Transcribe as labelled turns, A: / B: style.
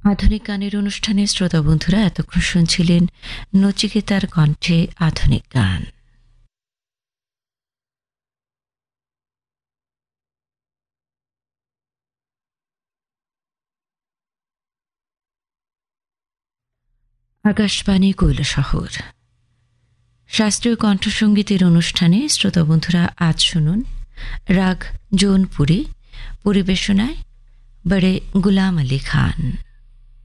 A: আধুনিক গানের অনুষ্ঠানে শ্রোতা বন্ধুরা এতক্ষণ শুনছিলেন নচিকেতার কণ্ঠে আধুনিক গান। আকাশবাণী কৈলাসহর শাস্ত্রীয় কণ্ঠসঙ্গীতের অনুষ্ঠানে শ্রোতা বন্ধুরা আজ শুনুন রাগ জৌনপুরী, পরিবেশনায় বড়ে গুলাম আলী খান।